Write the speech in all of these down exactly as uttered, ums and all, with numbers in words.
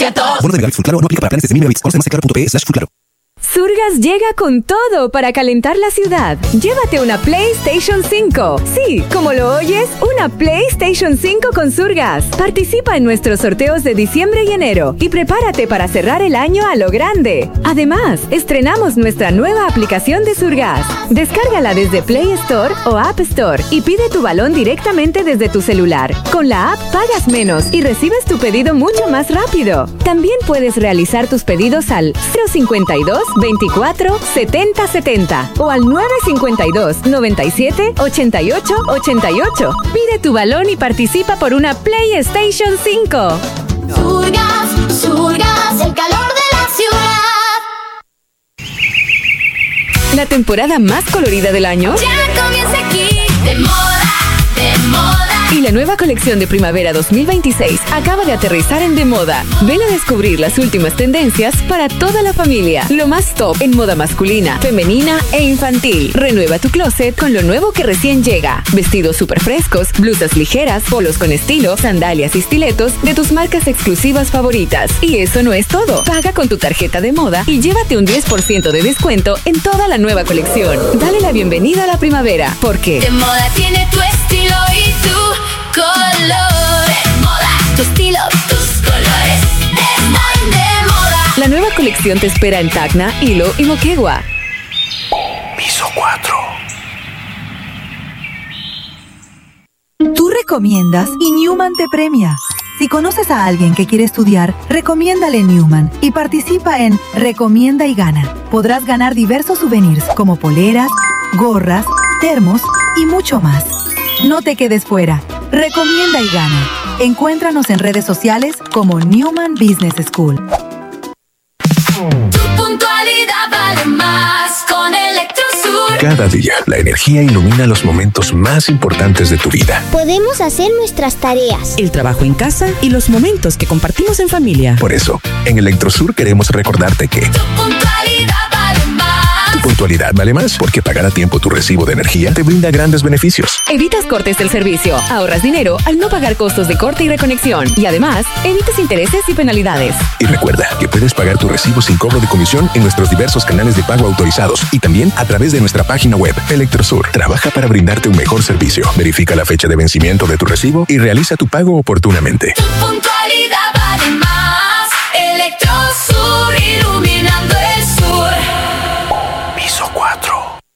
Bono de Megabits Full Claro no aplica para planes de mil megabits. Conoce más en claro punto pe slash full claro. Surgas llega con todo para calentar la ciudad. Llévate una PlayStation cinco. Sí, como lo oyes, una PlayStation cinco con Surgas. Participa en nuestros sorteos de diciembre y enero y prepárate para cerrar el año a lo grande. Además, estrenamos nuestra nueva aplicación de Surgas. Descárgala desde Play Store o App Store y pide tu balón directamente desde tu celular. Con la app pagas menos y recibes tu pedido mucho más rápido. También puedes realizar tus pedidos al cero cincuenta y dos veinticuatro setenta setenta o al nueve cincuenta y dos noventa y siete ochenta y ocho ochenta y ocho. Pide tu balón y participa por una PlayStation cinco. Surgas, Surgas, el calor de la ciudad. La temporada más colorida del año Ya comienza aquí, de moda, de moda. y la nueva colección de primavera dos mil veintiséis acaba de aterrizar en De Moda. Ven a descubrir las últimas tendencias para toda la familia. Lo más top en moda masculina, femenina e infantil. Renueva tu closet con lo nuevo que recién llega. Vestidos súper frescos, blusas ligeras, polos con estilo, sandalias y estiletos de tus marcas exclusivas favoritas. Y eso no es todo. Paga con tu tarjeta de moda y llévate un diez por ciento de descuento en toda la nueva colección. Dale la bienvenida a la primavera, porque De moda tiene tu estilo y tu color. De moda, tu estilo, tus colores. Están de moda. la nueva colección te espera en Tacna, Hilo y Moquegua. Piso cuatro. Tú recomiendas y Newman te premia. Si conoces a alguien que quiere estudiar, recomiéndale Newman y participa en Recomienda y Gana. Podrás ganar diversos souvenirs como poleras, gorras, termos y mucho más. No te quedes fuera. Recomienda y Gana. Encuéntranos en redes sociales como Newman Business School. Tu puntualidad vale más con Electrosur. Cada día, la energía ilumina los momentos más importantes de tu vida. Podemos hacer nuestras tareas, el trabajo en casa y los momentos que compartimos en familia. Por eso, en Electrosur queremos recordarte que Tu puntualidad vale más. tu puntualidad vale más, porque pagar a tiempo tu recibo de energía te brinda grandes beneficios. Evitas cortes del servicio, ahorras dinero al no pagar costos de corte y reconexión y además evitas intereses y penalidades. Y recuerda que puedes pagar tu recibo sin cobro de comisión en nuestros diversos canales de pago autorizados y también a través de nuestra página web. Electrosur trabaja para brindarte un mejor servicio. Verifica la fecha de vencimiento de tu recibo y realiza tu pago oportunamente. Tu puntualidad vale más. Electrosur, iluminando el sur. Piso cuatro.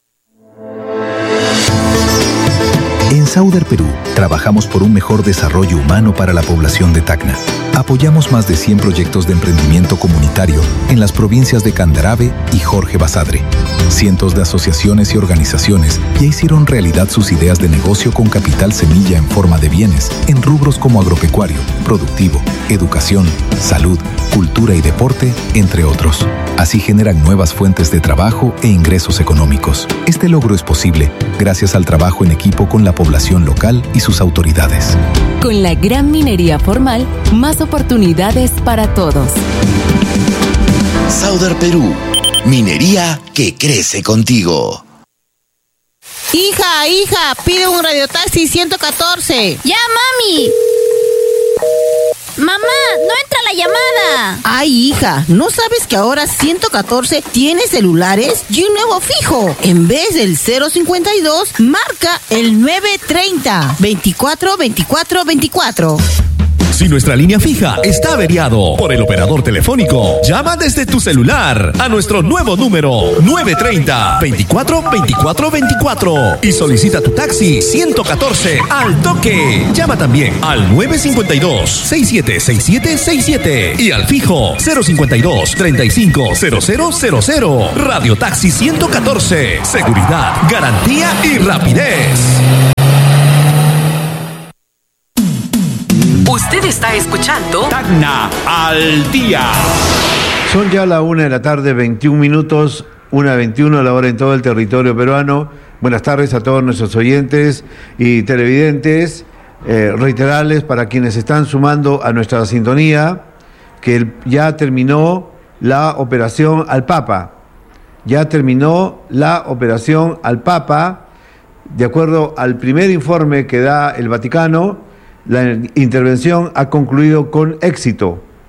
En Sauder Perú, trabajamos por un mejor desarrollo humano para la población de Tacna. Apoyamos más de cien proyectos de emprendimiento comunitario en las provincias de Candarave y Jorge Basadre. Cientos de asociaciones y organizaciones ya hicieron realidad sus ideas de negocio con capital semilla en forma de bienes en rubros como agropecuario, productivo, educación, salud, cultura y deporte, entre otros. Así generan nuevas fuentes de trabajo e ingresos económicos. Este logro es posible gracias al trabajo en equipo con la población local y sus autoridades. Con la gran minería formal, más oportunidades para todos. Sauder Perú, minería que crece contigo. Hija, hija, pide un radiotaxi ciento catorce. ¡Ya, mami! ¡Mamá, no entra la llamada! Ay, hija, ¿no sabes que ahora ciento catorce tiene celulares y un nuevo fijo? En vez del cero cincuenta y dos, marca el nueve treinta, veinticuatro veinticuatro veinticuatro. Si nuestra línea fija está averiado por el operador telefónico, llama desde tu celular a nuestro nuevo número nueve treinta, veinticuatro veinticuatro veinticuatro y solicita tu taxi ciento catorce al toque. Llama también al nueve cincuenta y dos, sesenta y siete sesenta y siete sesenta y siete y al fijo cero cincuenta y dos, treinta y cinco cero cero cero cero. Radio Taxi ciento catorce. Seguridad, garantía y rapidez. Usted está escuchando Tacna al día. Son ya la una de la tarde, veintiún minutos, una veintiuno la hora en todo el territorio peruano. Buenas tardes a todos nuestros oyentes y televidentes. Eh, reiterarles para quienes están sumando a nuestra sintonía que el, ya terminó la operación al Papa. Ya terminó la operación al Papa. De acuerdo al primer informe que da el Vaticano, la intervención ha concluido con éxito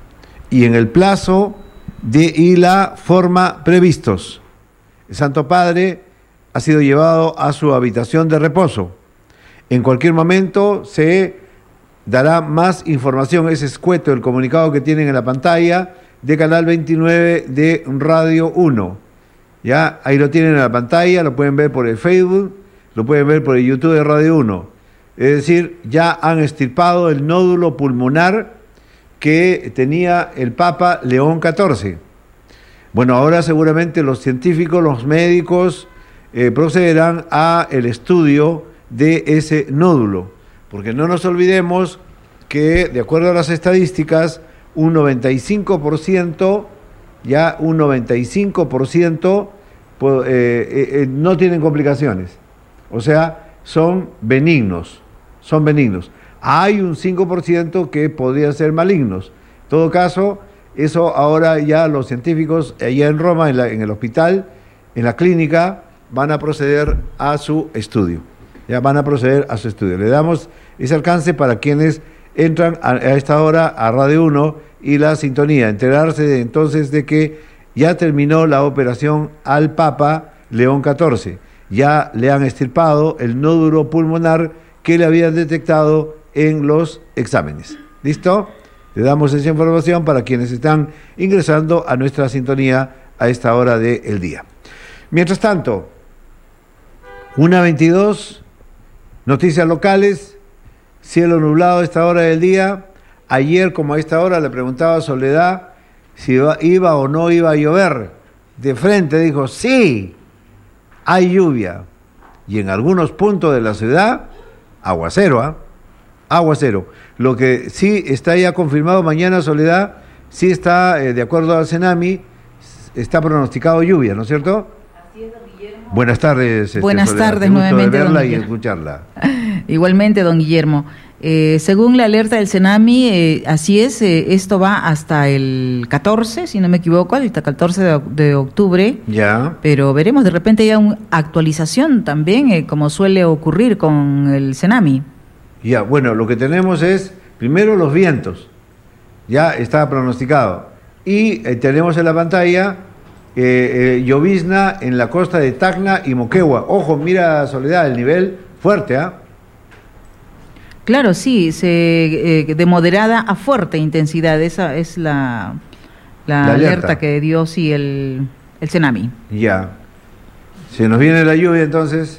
y en el plazo de, y la forma previstos. El Santo Padre ha sido llevado a su habitación de reposo. En cualquier momento se dará más información, es escueto el comunicado que tienen en la pantalla de Canal veintinueve de Radio uno. Ya, ahí lo tienen en la pantalla, lo pueden ver por el Facebook, lo pueden ver por el YouTube de Radio uno. Es decir, ya han extirpado el nódulo pulmonar que tenía el Papa León catorce. Bueno, ahora seguramente los científicos, los médicos eh, procederán a el estudio de ese nódulo, porque no nos olvidemos que, de acuerdo a las estadísticas, un noventa y cinco por ciento, ya un noventa y cinco por ciento pues, eh, eh, no tienen complicaciones, o sea, son benignos, son benignos. Hay un cinco por ciento que podrían ser malignos. En todo caso, eso ahora ya los científicos allá en Roma, en, la, en el hospital, en la clínica, van a proceder a su estudio. Ya van a proceder a su estudio. Le damos ese alcance para quienes entran a, a esta hora a Radio uno y la sintonía. Enterarse de, entonces de que ya terminó la operación al Papa León catorce. Ya le han extirpado el nódulo pulmonar que le habían detectado en los exámenes. ¿Listo? Le damos esa información para quienes están ingresando a nuestra sintonía a esta hora del día. Mientras tanto, una veintidós, noticias locales, cielo nublado a esta hora del día. Ayer, como a esta hora, le preguntaba a Soledad si iba, iba o no iba a llover. De frente dijo, sí, hay lluvia. Y en algunos puntos de la ciudad, aguacero, ¿ah? ¿eh? Aguacero. Lo que sí está ya confirmado mañana, Soledad, sí está, eh, de acuerdo al Cenami, está pronosticado lluvia, ¿no es cierto? Así es, don Guillermo. Buenas tardes. Este, Buenas Soledad. tardes Qué gusto nuevamente, de verla don y Guillermo. escucharla. Igualmente, don Guillermo. Eh, según la alerta del Cenami, eh, así es, eh, esto va hasta el catorce, si no me equivoco, hasta el catorce de, de octubre. Ya. Pero veremos de repente ya una actualización también, eh, como suele ocurrir con el Cenami. Ya, bueno, lo que tenemos es, primero los vientos, ya está pronosticado, y eh, tenemos en la pantalla eh, eh, llovizna en la costa de Tacna y Moquegua. Ojo, mira, Soledad, el nivel fuerte, ¿ah? ¿eh? Claro, sí, se, eh, de moderada a fuerte intensidad, esa es la, la, La alerta. alerta que dio, sí, el, el Cenami. Ya. Se nos viene la lluvia entonces,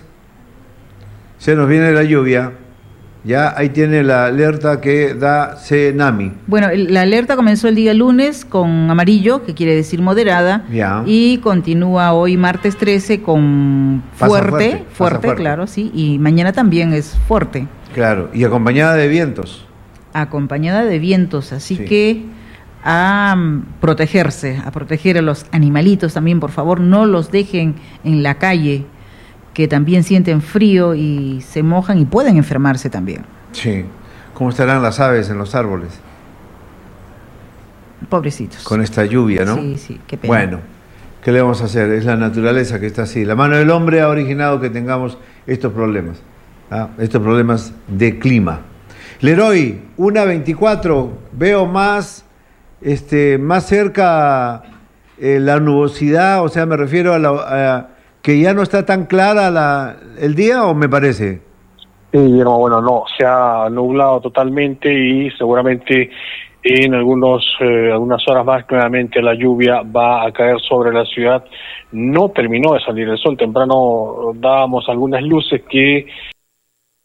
se nos viene la lluvia. Ya ahí tiene la alerta que da Cenami. Bueno, el- la alerta comenzó el día lunes con amarillo, que quiere decir moderada, Ya. y continúa hoy martes trece con Pasa fuerte, fuerte, fuerte, pasa fuerte. claro, sí, y mañana también es fuerte, Claro, y acompañada de vientos. acompañada de vientos, así Sí. que a mm, protegerse, a proteger a los animalitos también, por favor, no los dejen en la calle, que también sienten frío y se mojan y pueden enfermarse también. Sí. ¿Cómo estarán las aves en los árboles Pobrecitos. con esta lluvia, no? Sí, sí, qué pena. Bueno, ¿qué le vamos a hacer? Es la naturaleza que está así. La mano del hombre ha originado que tengamos estos problemas, ¿ah? Estos problemas de clima. Leroy, una veinticuatro, veo más, este, más cerca eh, la nubosidad, o sea, me refiero a, la, a que ya no está tan clara la, el día, ¿o me parece? Sí, Guillermo, bueno, no, se ha nublado totalmente y seguramente en algunos eh, algunas horas más nuevamente la lluvia va a caer sobre la ciudad. No terminó de salir el sol, temprano dábamos algunas luces que